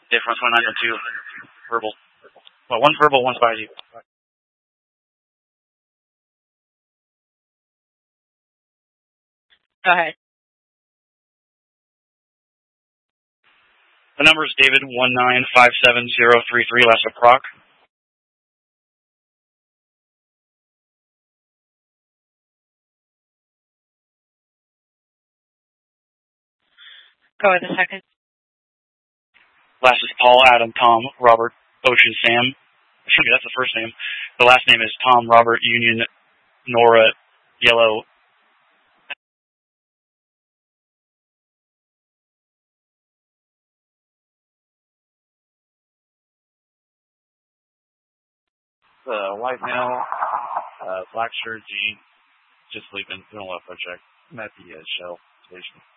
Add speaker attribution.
Speaker 1: Difference 192 verbal. Well, one's verbal, one's by you.
Speaker 2: Go ahead.
Speaker 1: The number is David 1957033, last of Proc.
Speaker 2: Go with the second.
Speaker 1: Last is Paul, Adam, Tom, Robert, Ocean, Sam. Excuse me, that's the first name. The last name is Tom, Robert, Union, Nora, Yellow. White male, black shirt, jeans, just sleeping, doing a welfare check. I'm at the Shell station.